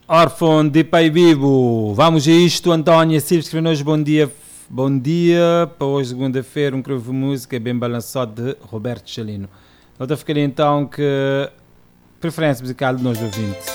Órfão de Pai Vivo. Vamos a isto, Antónia Silva escreveu-nos bom dia, para hoje segunda-feira, um cravo de música bem balançado de Roberto Chalino. Nota ficaria então que preferência musical de nós ouvintes.